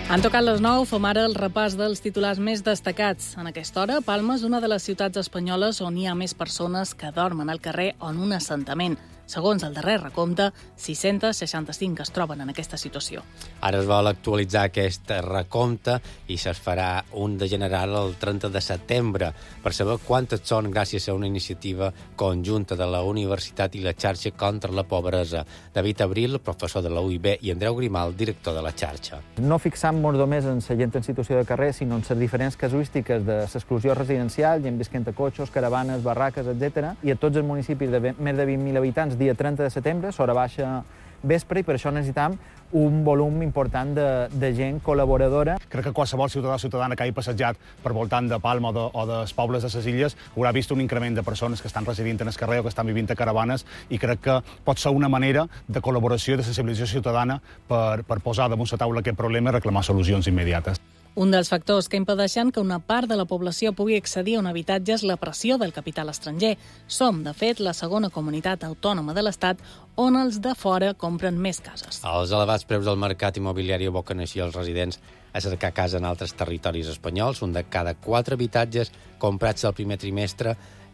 Han tocat les 9, fem ara el repàs dels titulars més destacats. En aquesta hora, Palma és una de les ciutats espanyoles on hi ha més persones que dormen al carrer o en un assentament. Segons el darrer recompte, 665 es troben en aquesta situació. Ara es vol actualitzar aquest recompte i se'ls farà un de general el 30 de setembre per saber quantes són gràcies a una iniciativa conjunta de la Universitat i la xarxa contra la pobresa. David Abril, professor de la UIB, i Andreu Grimal, director de la xarxa. No fixant-nos només en la gent en situació de carrer, sinó en les diferents casuístiques de l'exclusió residencial, gent visquent a cotxos, caravanes, barraques, etc. I a tots els municipis de més de 20.000 habitants, dia 30 de setembre, s'hora baixa vespre, i per això necessitam un volum important de gent col·laboradora. Crec que qualsevol ciutadà o ciutadana que hagi passejat per voltant de Palma o dels pobles de les illes haurà vist un increment de persones que estan residint en el carrer o que estan vivint a caravanes, i crec que pot ser una manera de col·laboració i de sensibilització ciutadana per posar damunt la taula aquest problema i reclamar solucions immediates. Un dels factors que impedeixen que una part de la població pugui accedir a un habitatge és la pressió del capital estranger. Som, de fet, la segona comunitat autònoma de l'Estat on els de fora compren més cases. Els elevats preus del mercat immobiliari aboquen així els residents a cercar casa en altres territoris espanyols. Un de cada 4 habitatges comprats el primer trimestre